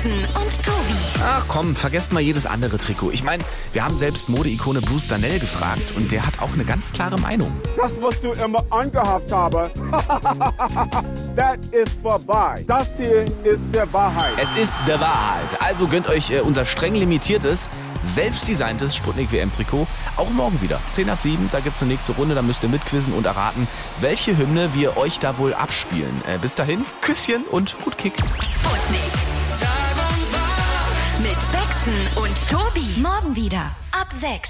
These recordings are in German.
Carsten und Tobi. Ach komm, vergesst mal jedes andere Trikot. Ich meine, wir haben selbst Modeikone Bruce Danell gefragt und der hat auch eine ganz klare Meinung. Das, was du immer angehabt habe, das ist vorbei. Das hier ist der Wahrheit. Es ist der Wahrheit. Also gönnt euch unser streng limitiertes, selbstdesigntes Sputnik WM-Trikot. Auch morgen wieder. 10 nach 7, da gibt's eine nächste Runde. Da müsst ihr mitquizzen und erraten, welche Hymne wir euch da wohl abspielen. Bis dahin, Küsschen und gut Kick. Sputnik. Tag und Tag. Mit Bexen und Tobi. Morgen wieder. Ab 6.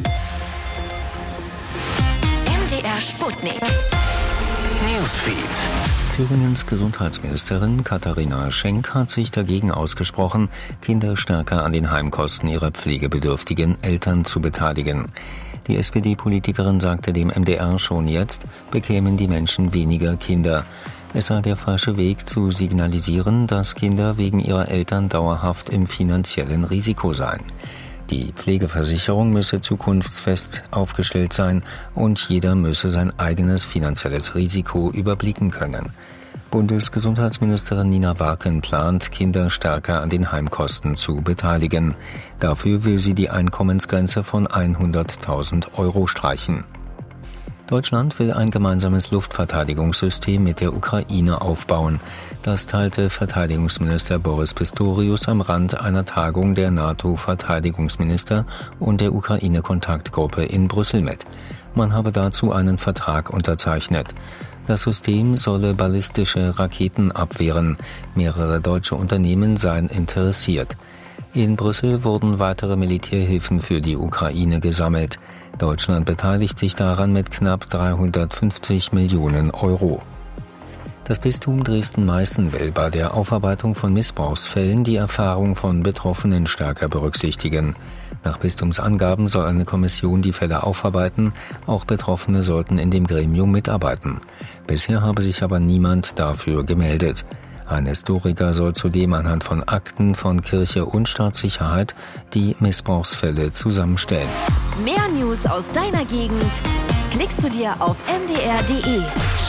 MDR Sputnik. Newsfeed. Thüringens Gesundheitsministerin Katharina Schenk hat sich dagegen ausgesprochen, Kinder stärker an den Heimkosten ihrer pflegebedürftigen Eltern zu beteiligen. Die SPD-Politikerin sagte dem MDR, schon jetzt bekämen die Menschen weniger Kinder. Es sei der falsche Weg zu signalisieren, dass Kinder wegen ihrer Eltern dauerhaft im finanziellen Risiko seien. Die Pflegeversicherung müsse zukunftsfest aufgestellt sein und jeder müsse sein eigenes finanzielles Risiko überblicken können. Bundesgesundheitsministerin Nina Warken plant, Kinder stärker an den Heimkosten zu beteiligen. Dafür will sie die Einkommensgrenze von 100.000 € streichen. Deutschland will ein gemeinsames Luftverteidigungssystem mit der Ukraine aufbauen. Das teilte Verteidigungsminister Boris Pistorius am Rand einer Tagung der NATO-Verteidigungsminister und der Ukraine-Kontaktgruppe in Brüssel mit. Man habe dazu einen Vertrag unterzeichnet. Das System solle ballistische Raketen abwehren. Mehrere deutsche Unternehmen seien interessiert. In Brüssel wurden weitere Militärhilfen für die Ukraine gesammelt. Deutschland beteiligt sich daran mit knapp 350 Millionen €. Das Bistum Dresden-Meißen will bei der Aufarbeitung von Missbrauchsfällen die Erfahrung von Betroffenen stärker berücksichtigen. Nach Bistumsangaben soll eine Kommission die Fälle aufarbeiten, auch Betroffene sollten in dem Gremium mitarbeiten. Bisher habe sich aber niemand dafür gemeldet. Ein Historiker soll zudem anhand von Akten von Kirche und Staatssicherheit die Missbrauchsfälle zusammenstellen. Mehr News aus deiner Gegend klickst du dir auf mdr.de.